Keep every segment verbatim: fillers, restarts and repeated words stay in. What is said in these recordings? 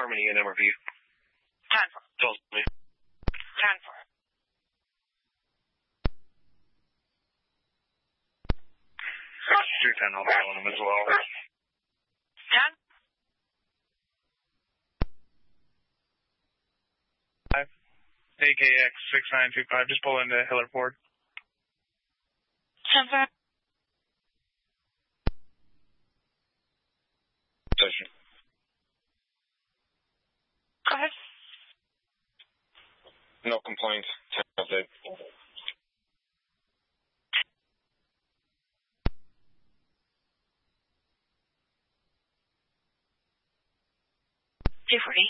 Harmony and M R V. ten four. Tells me. ten four. two ten, I'll be on them as well. ten? A K X six nine two five, just pull into Hiller Ford. ten four. Station. Go ahead. No complaints. That's it. two forty.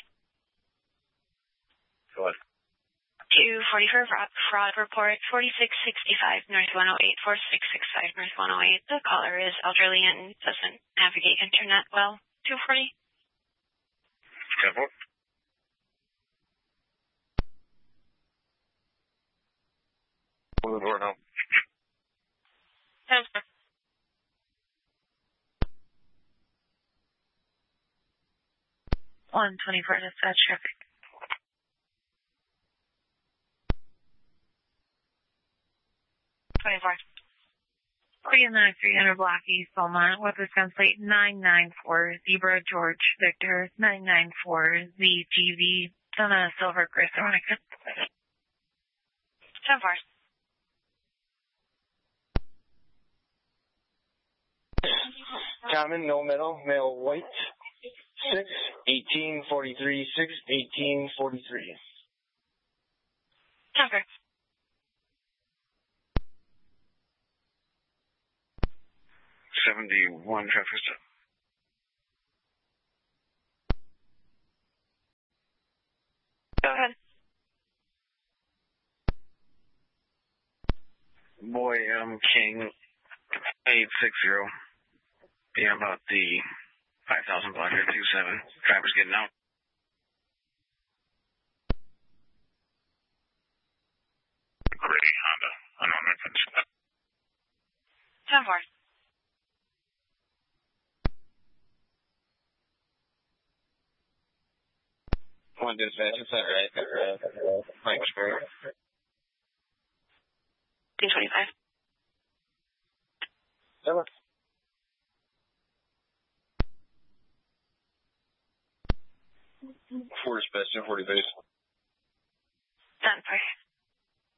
Go ahead. two forty for fraud, fraud report, forty-six sixty-five North one oh eight, forty-six sixty-five North one oh eight. The caller is elderly and doesn't navigate internet well. two forty. ten four. Open the door now. ten four. one twenty-four dispatch traffic. twenty-four. Nine three hundred block East Beaumont with a sense plate nine nine four Zebra George Victor nine nine four Z G V on a silver Chris Veronica. ten four. Common, no middle, male white. six eighteen forty-three, six eighteen forty-three. ten four. seventy-one traffic stop. Go ahead. Boy, um, King eight six zero. Be about the five thousand block here, two seven. Driver's getting out. Gritty Honda, unknown reference. ten four. One dispatch, is that right? Uh, language barrier. two twenty-five. Seven. Four dispatch, ten forty base. ten four.